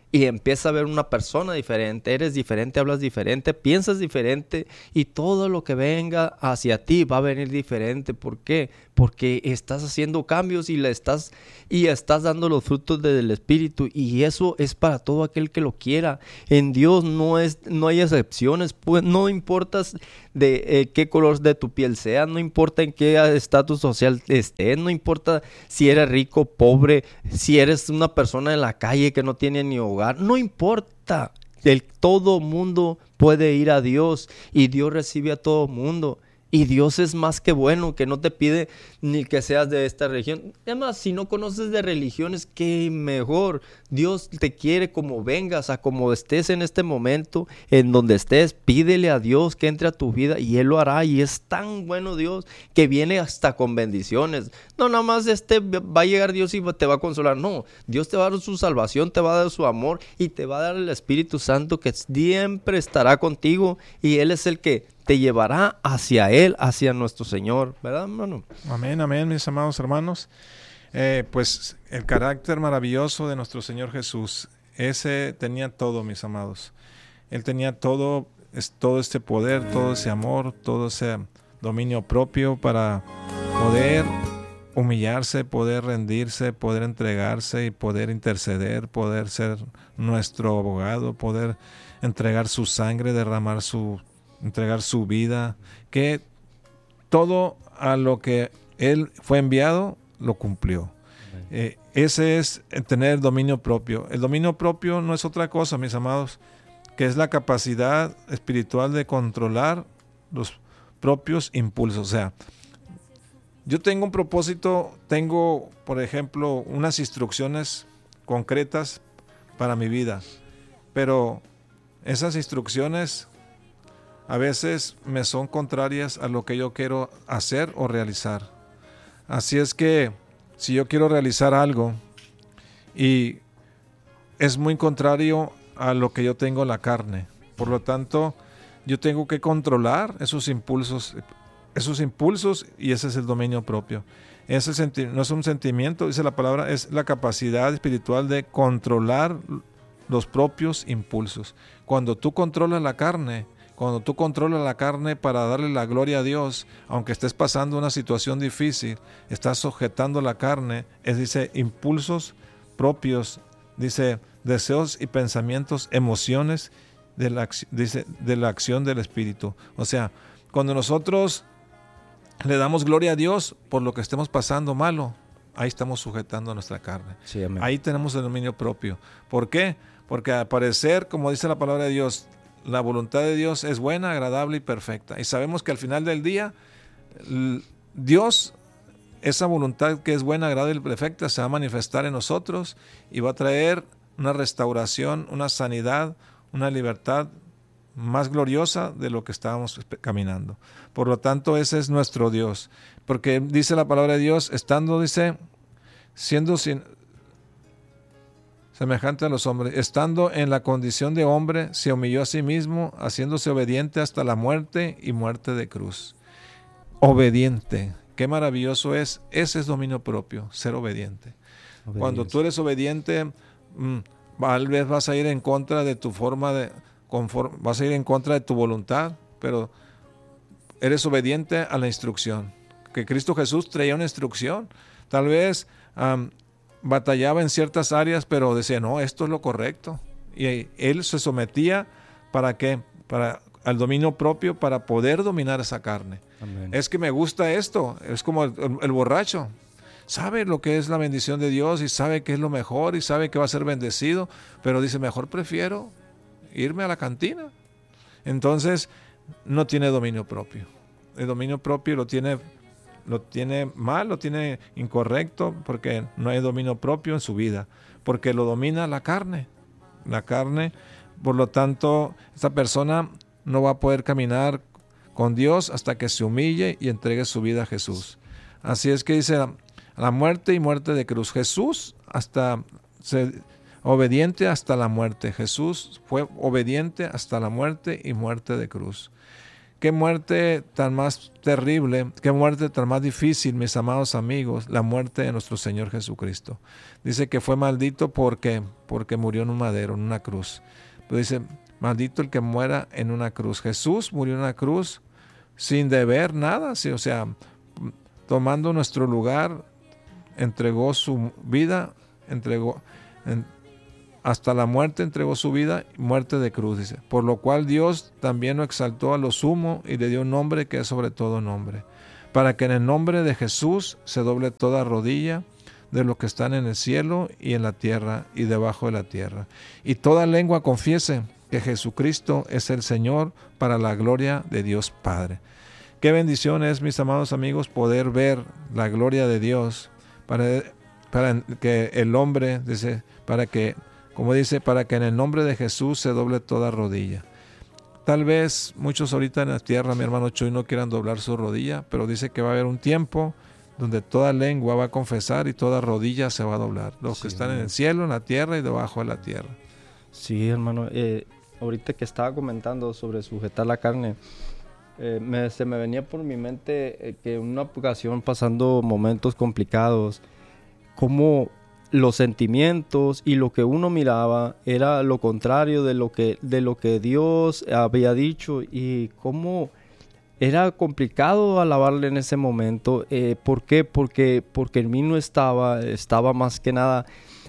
y empieza a ver una persona diferente, eres diferente, hablas diferente, piensas diferente y todo lo que venga hacia ti va a venir diferente. ¿Por qué? Porque estás haciendo cambios y le estás y estás dando los frutos del Espíritu, y eso es para todo aquel que lo quiera. En Dios no es no hay excepciones, pues no importa de eh, qué color de tu piel sea, no importa en qué estatus social estés, no importa si eres rico, pobre, si eres una persona en la calle que no tiene ni hogar, no importa. El, todo mundo puede ir a Dios y Dios recibe a todo mundo. Y Dios es más que bueno, que no te pide ni que seas de esta religión. Además, si no conoces de religiones, qué mejor. Dios te quiere como vengas, a como estés en este momento, en donde estés, pídele a Dios que entre a tu vida y Él lo hará. Y es tan bueno Dios que viene hasta con bendiciones. No, nada más este, va a llegar Dios y te va a consolar. No, Dios te va a dar su salvación, te va a dar su amor y te va a dar el Espíritu Santo que siempre estará contigo. Y Él es el que te llevará hacia Él, hacia nuestro Señor, ¿verdad, hermano? Amén, amén, mis amados hermanos. Eh, pues el carácter maravilloso de nuestro Señor Jesús, ese tenía todo, mis amados. Él tenía todo, es, todo este poder, todo ese amor, todo ese dominio propio para poder humillarse, poder rendirse, poder entregarse y poder interceder, poder ser nuestro abogado, poder entregar su sangre, derramar su entregar su vida, que todo a lo que Él fue enviado, lo cumplió. Eh, ese es tener dominio propio. El dominio propio no es otra cosa, mis amados, que es la capacidad espiritual de controlar los propios impulsos. O sea, yo tengo un propósito, tengo, por ejemplo, unas instrucciones concretas para mi vida, pero esas instrucciones a veces me son contrarias a lo que yo quiero hacer o realizar. Así es que si yo quiero realizar algo y es muy contrario a lo que yo tengo en la carne, por lo tanto yo tengo que controlar esos impulsos, esos impulsos y ese es el dominio propio. Ese senti- no es un sentimiento, dice la palabra, es la capacidad espiritual de controlar los propios impulsos. Cuando tú controlas la carne, Cuando tú controlas la carne para darle la gloria a Dios, aunque estés pasando una situación difícil, estás sujetando la carne, es, dice, impulsos propios, dice, deseos y pensamientos, emociones de la, dice, de la acción del Espíritu. O sea, cuando nosotros le damos gloria a Dios por lo que estemos pasando malo, ahí estamos sujetando a nuestra carne. Sí, amén. Ahí tenemos el dominio propio. ¿Por qué? Porque al parecer, como dice la palabra de Dios, la voluntad de Dios es buena, agradable y perfecta. Y sabemos que al final del día, Dios, esa voluntad que es buena, agradable y perfecta, se va a manifestar en nosotros y va a traer una restauración, una sanidad, una libertad más gloriosa de lo que estábamos caminando. Por lo tanto, ese es nuestro Dios. Porque dice la palabra de Dios, estando, dice, siendo sin... semejante a los hombres, estando en la condición de hombre, se humilló a sí mismo, haciéndose obediente hasta la muerte y muerte de cruz. Obediente, qué maravilloso es, ese es dominio propio, ser obediente. Obediencia. Cuando tú eres obediente, mmm, tal vez vas a ir en contra de tu forma de, conform, vas a ir en contra de tu voluntad, pero eres obediente a la instrucción. Que Cristo Jesús traía una instrucción, tal vez... Um, batallaba en ciertas áreas, pero decía, no, esto es lo correcto. Y él se sometía, ¿para qué? Para, al dominio propio, para poder dominar esa carne. Amén. Es que me gusta esto, es como el, el, el borracho. Sabe lo que es la bendición de Dios y sabe que es lo mejor y sabe que va a ser bendecido, pero dice, mejor prefiero irme a la cantina. Entonces, no tiene dominio propio. El dominio propio lo tiene... lo tiene mal, lo tiene incorrecto, porque no hay dominio propio en su vida, porque lo domina la carne. La carne, por lo tanto, esta persona no va a poder caminar con Dios hasta que se humille y entregue su vida a Jesús. Así es que dice, la muerte y muerte de cruz. Jesús hasta se, obediente hasta la muerte. Jesús fue obediente hasta la muerte y muerte de cruz. qué muerte tan más terrible, qué muerte tan más difícil, mis amados amigos, la muerte de nuestro Señor Jesucristo. Dice que fue maldito porque, porque murió en un madero, en una cruz. Pero dice, maldito el que muera en una cruz. Jesús murió en una cruz sin deber nada, sí, o sea, tomando nuestro lugar, entregó su vida, entregó en, hasta la muerte entregó su vida, muerte de cruz, dice. Por lo cual Dios también lo exaltó a lo sumo y le dio un nombre que es sobre todo nombre, para que en el nombre de Jesús se doble toda rodilla de los que están en el cielo y en la tierra y debajo de la tierra, y toda lengua confiese que Jesucristo es el Señor, para la gloria de Dios Padre. Qué bendición es, mis amados amigos, poder ver la gloria de Dios, para, para que el hombre, dice, para que, como dice, para que en el nombre de Jesús se doble toda rodilla. Tal vez muchos ahorita en la tierra, mi hermano Chuy, no quieran doblar su rodilla, pero dice que va a haber un tiempo donde toda lengua va a confesar y toda rodilla se va a doblar. Los Sí, que están hermano. en el cielo, en la tierra y debajo de la tierra. Sí, hermano. Eh, ahorita que estaba comentando sobre sujetar la carne, eh, me, se me venía por mi mente eh, que en una ocasión, pasando momentos complicados, como los sentimientos y lo que uno miraba era lo contrario de lo que, de lo que Dios había dicho, y cómo era complicado alabarle en ese momento. Eh, ¿Por qué? Porque, porque en mí no estaba, estaba más que nada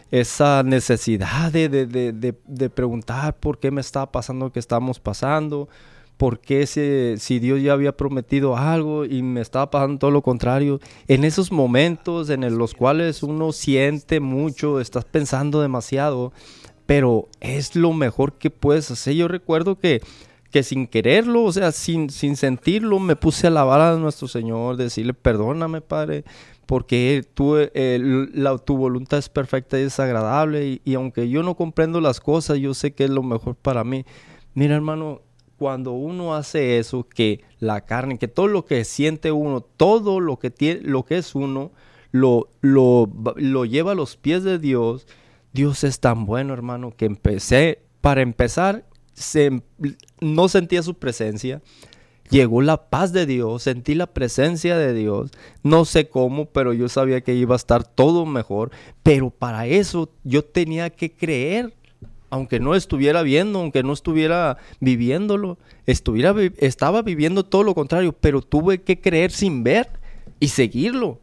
esa necesidad de, de, de, de, de preguntar por qué me estaba pasando lo que estamos pasando, por qué si, si Dios ya había prometido algo y me estaba pasando todo lo contrario. En esos momentos en los cuales uno siente mucho, estás pensando demasiado, pero es lo mejor que puedes hacer. Yo recuerdo que que sin quererlo, o sea, sin, sin sentirlo, me puse a alabar a nuestro Señor, decirle, perdóname, Padre, porque tú, eh, la, tu voluntad es perfecta y es agradable, y, y aunque yo no comprendo las cosas, yo sé que es lo mejor para mí. Mira, hermano, cuando uno hace eso, que la carne, que todo lo que siente uno, todo lo que, tiene, lo que es uno, lo, lo, lo lleva a los pies de Dios. Dios es tan bueno, hermano, que empecé, para empezar, Se, no sentía su presencia. Llegó la paz de Dios, sentí la presencia de Dios, no sé cómo, pero yo sabía que iba a estar todo mejor. Pero para eso yo tenía que creer, aunque no estuviera viendo, aunque no estuviera viviéndolo, estuviera, estaba viviendo todo lo contrario, pero tuve que creer sin ver y seguirlo.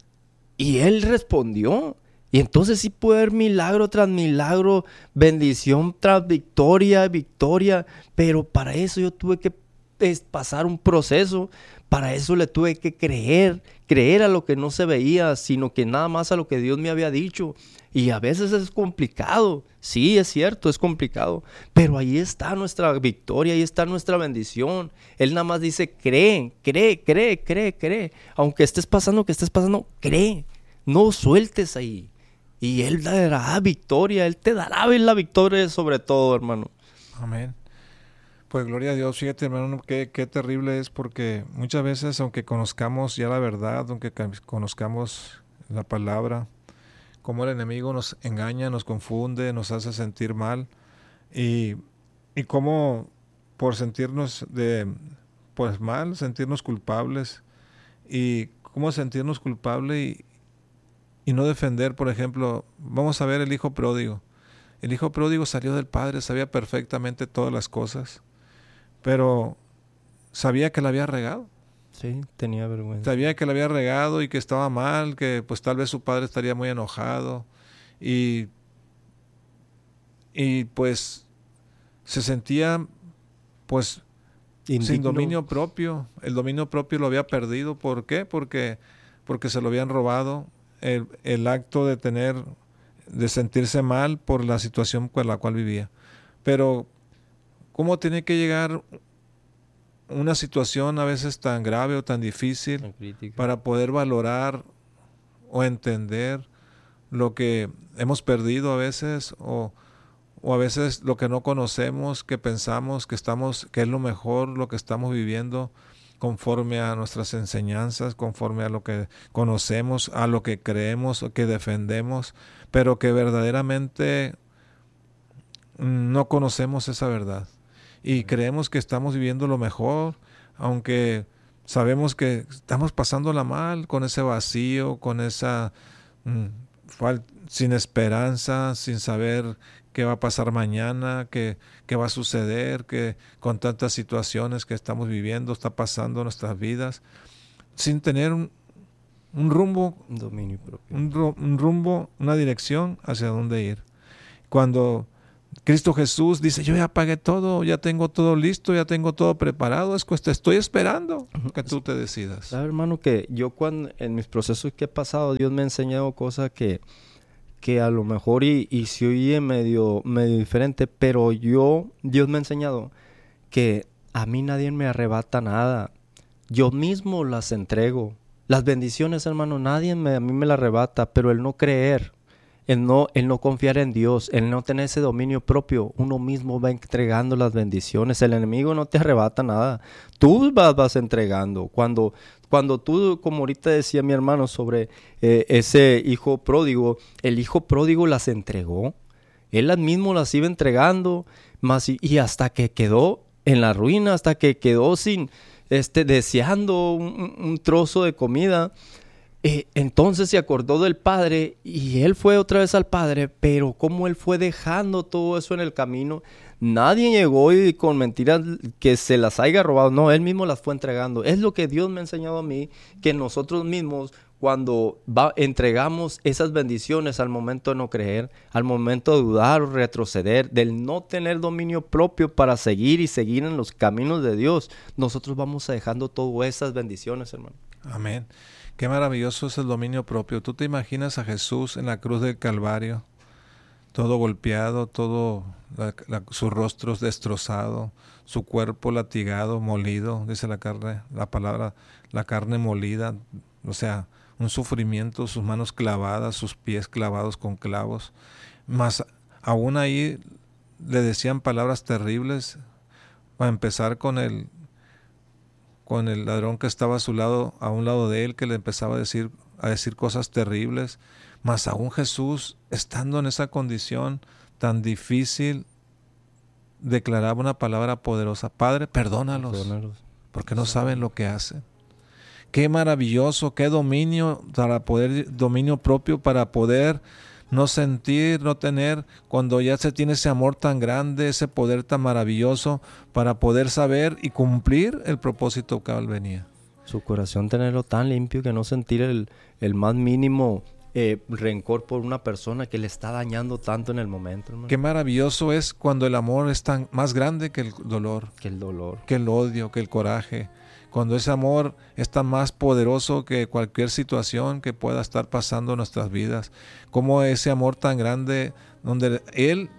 Y Él respondió. Y entonces sí puede haber milagro tras milagro, bendición tras victoria, victoria. Pero para eso yo tuve que es, pasar un proceso. Para eso le tuve que creer, creer a lo que no se veía, sino que nada más a lo que Dios me había dicho. Y a veces es complicado. Sí, es cierto, es complicado. Pero ahí está nuestra victoria, ahí está nuestra bendición. Él nada más dice, cree, cree, cree, cree, cree. Aunque estés pasando, que estés pasando, cree. No sueltes ahí. Y Él dará victoria, Él te dará la victoria sobre todo, hermano. Amén. Pues gloria a Dios. Fíjate, hermano, qué, qué terrible es, porque muchas veces, aunque conozcamos ya la verdad, aunque conozcamos la palabra, como el enemigo nos engaña, nos confunde, nos hace sentir mal, y, y cómo por sentirnos de, pues mal, sentirnos culpables, y cómo sentirnos culpables y Y no defender, por ejemplo, vamos a ver el hijo pródigo. El hijo pródigo salió del padre, sabía perfectamente todas las cosas, pero sabía que la había regado. Sí, tenía vergüenza. Sabía que la había regado y que estaba mal, que pues tal vez su padre estaría muy enojado. Y, y pues se sentía pues Indigno. Sin dominio propio. El dominio propio lo había perdido. ¿Por qué? Porque, porque se lo habían robado. El, el acto de tener, de sentirse mal por la situación con la cual vivía. Pero ¿cómo tiene que llegar una situación a veces tan grave o tan difícil para poder valorar o entender lo que hemos perdido a veces, o, o a veces lo que no conocemos, que pensamos que estamos, que es lo mejor, lo que estamos viviendo, conforme a nuestras enseñanzas, conforme a lo que conocemos, a lo que creemos o que defendemos, pero que verdaderamente no conocemos esa verdad y creemos que estamos viviendo lo mejor, aunque sabemos que estamos pasándola mal, con ese vacío, con esa mm, fal- sin esperanza, sin saber qué va a pasar mañana, qué, qué va a suceder, que con tantas situaciones que estamos viviendo, está pasando en nuestras vidas, sin tener un, un rumbo, Un dominio propio. un, ru- un rumbo, una dirección hacia dónde ir. Cuando Cristo Jesús dice, yo ya pagué todo, ya tengo todo listo, ya tengo todo preparado, es que te estoy esperando que tú te decidas. ¿Sabes, hermano? Que yo cuando en mis procesos que he pasado, Dios me ha enseñado cosas que, que a lo mejor y, y se oye medio, medio diferente, pero yo, Dios me ha enseñado que a mí nadie me arrebata nada. Yo mismo las entrego. Las bendiciones, hermano, nadie me, a mí me las arrebata, pero el no creer, el no, el no confiar en Dios, el no tener ese dominio propio, uno mismo va entregando las bendiciones. El enemigo no te arrebata nada. Tú vas, vas entregando. Cuando, cuando tú, como ahorita decía mi hermano sobre eh, ese hijo pródigo, el hijo pródigo las entregó. Él mismo las iba entregando, más y, y hasta que quedó en la ruina, hasta que quedó sin, este, deseando un, un trozo de comida. Eh, entonces se acordó del padre y él fue otra vez al padre, pero como él fue dejando todo eso en el camino, nadie llegó y con mentiras que se las haya robado, no, él mismo las fue entregando. Es lo que Dios me ha enseñado a mí, que nosotros mismos cuando va, entregamos esas bendiciones al momento de no creer, al momento de dudar o retroceder, del no tener dominio propio para seguir y seguir en los caminos de Dios, nosotros vamos dejando todas esas bendiciones, hermano. Amén. Qué maravilloso es el dominio propio. Tú te imaginas a Jesús en la cruz del Calvario, todo golpeado, todo la, la, su rostro destrozado, su cuerpo latigado, molido, dice la carne, la palabra, la carne molida, o sea, un sufrimiento, sus manos clavadas, sus pies clavados con clavos. Más aún ahí le decían palabras terribles, para empezar con el con el ladrón que estaba a su lado, a un lado de él, que le empezaba a decir, a decir cosas terribles. Más aún Jesús, estando en esa condición tan difícil, declaraba una palabra poderosa: Padre, perdónalos, perdónalos. porque no saben lo que hacen. Qué maravilloso, qué dominio para poder, dominio propio para poder no sentir, no tener, cuando ya se tiene ese amor tan grande, ese poder tan maravilloso, para poder saber y cumplir el propósito que él venía. Su corazón tenerlo tan limpio que no sentir el, el más mínimo eh, rencor por una persona que le está dañando tanto en el momento, hermano. Qué maravilloso es cuando el amor es tan más grande que el dolor, que el dolor, que el odio, que el coraje. Cuando ese amor está más poderoso que cualquier situación que pueda estar pasando en nuestras vidas. Como ese amor tan grande, donde Él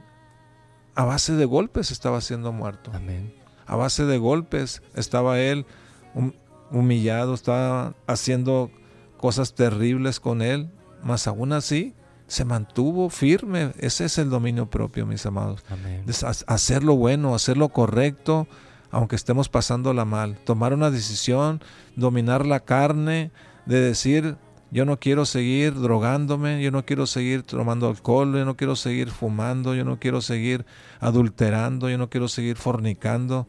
a base de golpes estaba siendo muerto. Amén. A base de golpes estaba Él humillado, estaba haciendo cosas terribles con Él, mas aún así se mantuvo firme. Ese es el dominio propio, mis amados. Amén. Hacer lo bueno, hacer lo correcto, aunque estemos pasándola mal, tomar una decisión, dominar la carne, de decir, yo no quiero seguir drogándome, yo no quiero seguir tomando alcohol, yo no quiero seguir fumando, yo no quiero seguir adulterando, yo no quiero seguir fornicando.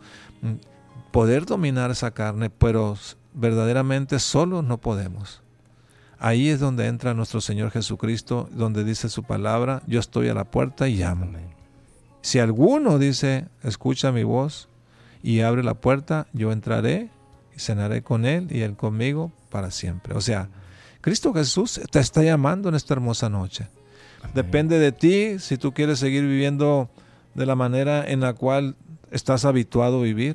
Poder dominar esa carne, pero verdaderamente solos no podemos. Ahí es donde entra nuestro Señor Jesucristo, donde dice su palabra, yo estoy a la puerta y llamo. Amén. Si alguno dice, escucha mi voz, y abre la puerta, yo entraré y cenaré con él y él conmigo para siempre. O sea, Cristo Jesús te está llamando en esta hermosa noche. Amén. Depende de ti si tú quieres seguir viviendo de la manera en la cual estás habituado a vivir.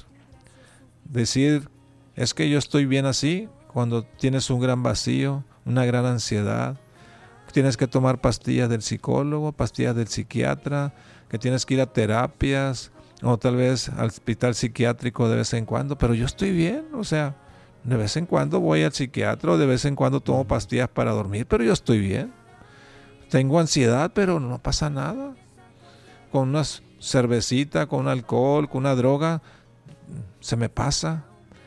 Decir, es que yo estoy bien así, cuando tienes un gran vacío, una gran ansiedad, tienes que tomar pastillas del psicólogo, pastillas del psiquiatra, que tienes que ir a terapias, o tal vez al hospital psiquiátrico de vez en cuando, pero yo estoy bien, o sea, de vez en cuando voy al psiquiatra, de vez en cuando tomo pastillas para dormir, pero yo estoy bien. Tengo ansiedad, pero no pasa nada. Con una cervecita, con un alcohol, con una droga, se me pasa.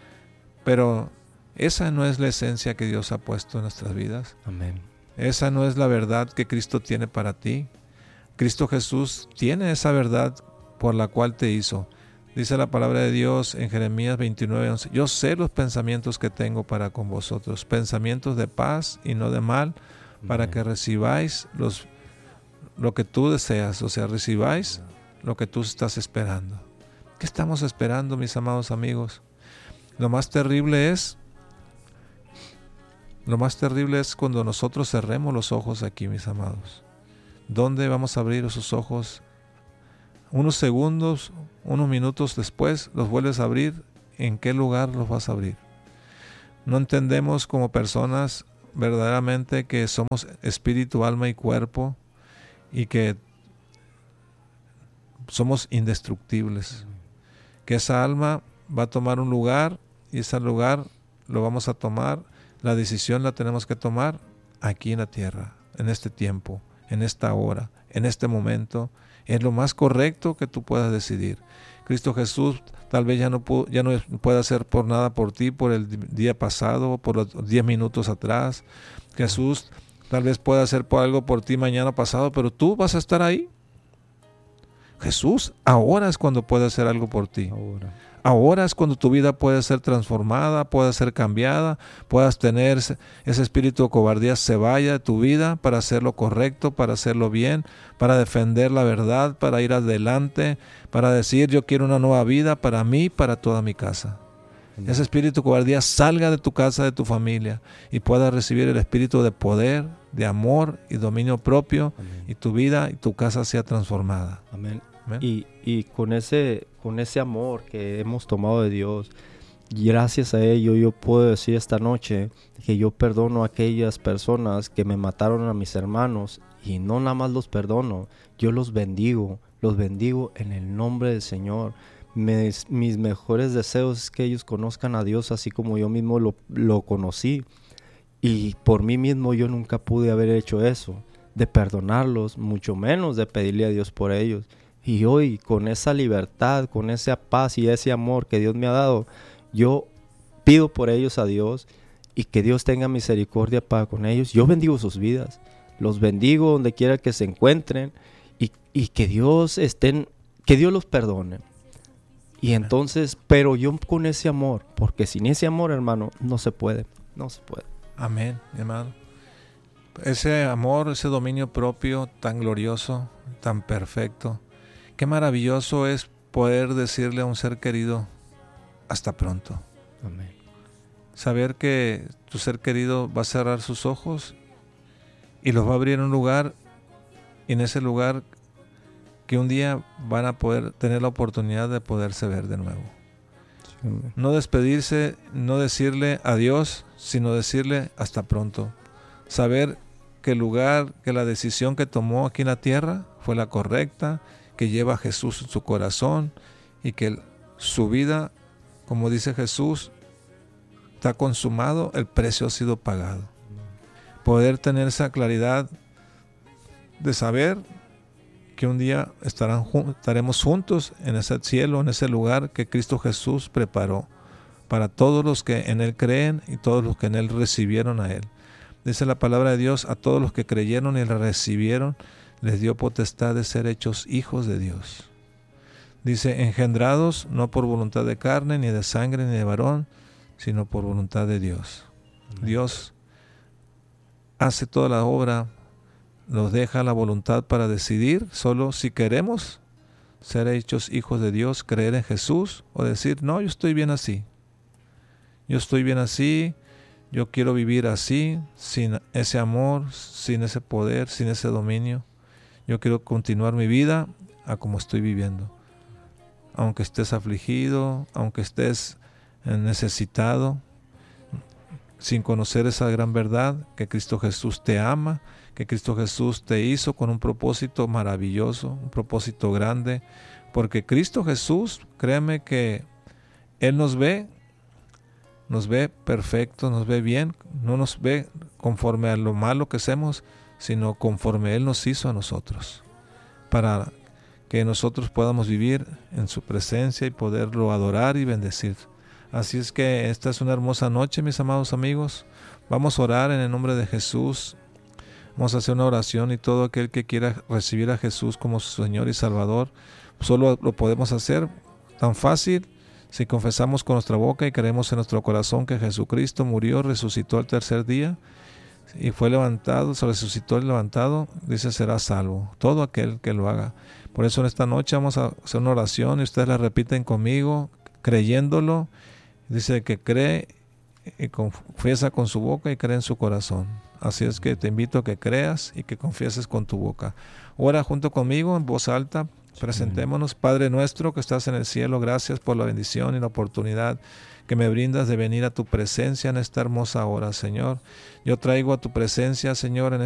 Pero esa no es la esencia que Dios ha puesto en nuestras vidas. Amén. Esa no es la verdad que Cristo tiene para ti. Cristo Jesús tiene esa verdad por la cual te hizo. Dice la palabra de Dios en Jeremías veintinueve, once, yo sé los pensamientos que tengo para con vosotros, pensamientos de paz y no de mal, para que recibáis los, lo que tú deseas, o sea, recibáis lo que tú estás esperando. ¿Qué estamos esperando, mis amados amigos? Lo más terrible es, lo más terrible es cuando nosotros cerremos los ojos aquí, mis amados. ¿Dónde vamos a abrir esos ojos? Unos segundos, unos minutos después, los vuelves a abrir. ¿En qué lugar los vas a abrir? No entendemos como personas verdaderamente que somos espíritu, alma y cuerpo, y que somos indestructibles. Que esa alma va a tomar un lugar, y ese lugar lo vamos a tomar, la decisión la tenemos que tomar aquí en la tierra, en este tiempo, en esta hora, en este momento. Es lo más correcto que tú puedas decidir. Cristo Jesús tal vez ya no, pudo, ya no pueda hacer por nada por ti, por el día pasado, por los diez minutos atrás. Jesús tal vez pueda hacer por algo por ti mañana pasado, pero tú vas a estar ahí. Jesús ahora es cuando puede hacer algo por ti. Ahora. Ahora es cuando tu vida puede ser transformada, puede ser cambiada, puedas tener ese, ese espíritu de cobardía se vaya de tu vida para hacer lo correcto, para hacerlo bien, para defender la verdad, para ir adelante, para decir yo quiero una nueva vida para mí, para toda mi casa. Amén. Ese espíritu de cobardía salga de tu casa, de tu familia, y puedas recibir el espíritu de poder, de amor y dominio propio. Amén. Y tu vida y tu casa sea transformada. Amén. Y, y con ese con ese amor que hemos tomado de Dios, gracias a ello yo puedo decir esta noche que yo perdono a aquellas personas que me mataron a mis hermanos, y no nada más los perdono, yo los bendigo, los bendigo en el nombre del Señor. Mis, mis mejores deseos es que ellos conozcan a Dios así como yo mismo lo, lo conocí, y por mí mismo yo nunca pude haber hecho eso, de perdonarlos, mucho menos de pedirle a Dios por ellos. Y hoy, con esa libertad, con esa paz y ese amor que Dios me ha dado, yo pido por ellos a Dios, y que Dios tenga misericordia para con ellos. Yo bendigo sus vidas, los bendigo donde quiera que se encuentren, y, y que Dios estén, que Dios los perdone. Y entonces, pero yo con ese amor, porque sin ese amor, hermano, no se puede, no se puede. Amén, hermano. Ese amor, ese dominio propio tan glorioso, tan perfecto. Qué maravilloso es poder decirle a un ser querido, hasta pronto. Amén. Saber que tu ser querido va a cerrar sus ojos y los va a abrir en un lugar, y en ese lugar que un día van a poder tener la oportunidad de poderse ver de nuevo. Sí, no despedirse, no decirle adiós, sino decirle hasta pronto. Saber que el lugar, que la decisión que tomó aquí en la tierra fue la correcta, que lleva a Jesús en su corazón, y que su vida, como dice Jesús, está consumado, el precio ha sido pagado. Poder tener esa claridad de saber que un día estarán, estaremos juntos en ese cielo, en ese lugar que Cristo Jesús preparó para todos los que en Él creen y todos los que en Él recibieron a Él. Dice la palabra de Dios, a todos los que creyeron y le recibieron, les dio potestad de ser hechos hijos de Dios. Dice, engendrados no por voluntad de carne, ni de sangre, ni de varón, sino por voluntad de Dios. Amén. Dios hace toda la obra, nos deja la voluntad para decidir solo si queremos ser hechos hijos de Dios, creer en Jesús, o decir, no, yo estoy bien así. Yo estoy bien así, yo quiero vivir así, sin ese amor, sin ese poder, sin ese dominio. Yo quiero continuar mi vida a como estoy viviendo. Aunque estés afligido, aunque estés necesitado, sin conocer esa gran verdad, que Cristo Jesús te ama, que Cristo Jesús te hizo con un propósito maravilloso, un propósito grande, porque Cristo Jesús, créeme que Él nos ve, nos ve perfecto, nos ve bien, no nos ve conforme a lo malo que hacemos, sino conforme Él nos hizo a nosotros, para que nosotros podamos vivir en su presencia y poderlo adorar y bendecir. Así es que esta es una hermosa noche, mis amados amigos. Vamos a orar en el nombre de Jesús. Vamos a hacer una oración, y todo aquel que quiera recibir a Jesús como su Señor y Salvador, solo lo podemos hacer tan fácil si confesamos con nuestra boca y creemos en nuestro corazón que Jesucristo murió, resucitó al tercer día y fue levantado, se resucitó y levantado, dice, será salvo todo aquel que lo haga. Por eso en esta noche vamos a hacer una oración y ustedes la repiten conmigo, creyéndolo. Dice que cree y confiesa con su boca y cree en su corazón. Así es que te invito a que creas y que confieses con tu boca. Ora junto conmigo en voz alta. Presentémonos. Padre nuestro que estás en el cielo, gracias por la bendición y la oportunidad que me brindas de venir a tu presencia en esta hermosa hora, Señor. Yo traigo a tu presencia, Señor, en